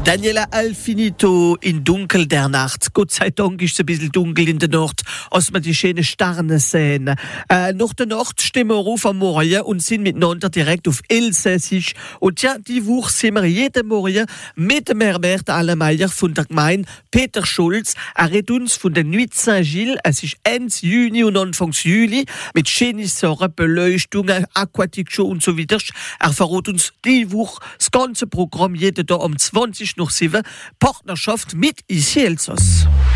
Daniela Alfinito in Dunkel der Nacht. Gott sei Dank ist es ein bisschen dunkel in der Nacht, als wir die schönen Sterne sehen. Nach der Nacht stehen wir auf am Morgen und sind miteinander direkt auf Elsässisch. Und ja, die Woche sind wir jeden Morgen mit dem Herbert Allemeyer von der Gemeinde Peter Schulz. Er redet uns von der Nuit Saint-Gilles. Es ist Ende Juni und Anfang Juli mit schönen Sachen, Beleuchtungen, Aquatic-Show und so weiter. Er verrät uns die Woche das ganze Programm jeden Tag um 20 nach 7. Partnerschaft mit ICI Elsass.